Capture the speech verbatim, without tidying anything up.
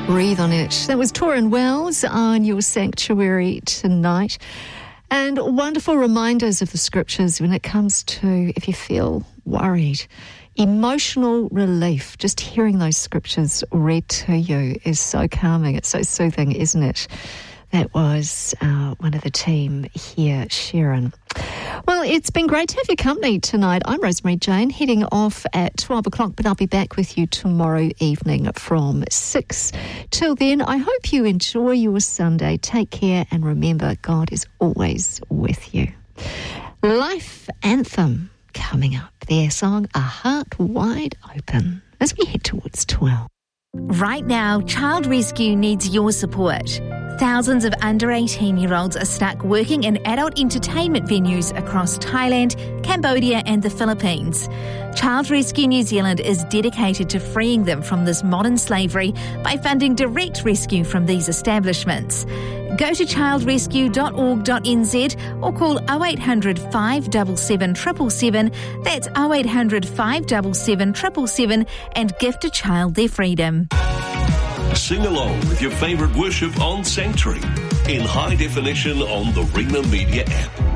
Breathe on it. That was Torrin Wells on your Sanctuary tonight. And wonderful reminders of the scriptures when it comes to, if you feel worried, emotional relief. Just hearing those scriptures read to you is so calming. It's so soothing, isn't it? That was uh, one of the team here, Sharon. Well, it's been great to have your company tonight. I'm Rosemary Jane, heading off at twelve o'clock, but I'll be back with you tomorrow evening from six. Till then, I hope you enjoy your Sunday. Take care, and remember, God is always with you. Life Anthem coming up. Their song, A Heart Wide Open, as we head towards twelve. Right now, Child Rescue needs your support. Thousands of under eighteen-year-olds are stuck working in adult entertainment venues across Thailand, Cambodia and the Philippines. Child Rescue New Zealand is dedicated to freeing them from this modern slavery by funding direct rescue from these establishments. Go to child rescue dot org dot n z or call oh eight hundred, five seven seven, seven seven seven. That's oh eight hundred, five seven seven, seven seven seven and gift a child their freedom. Sing along with your favourite worship on Sanctuary in high definition on the Rima Media app.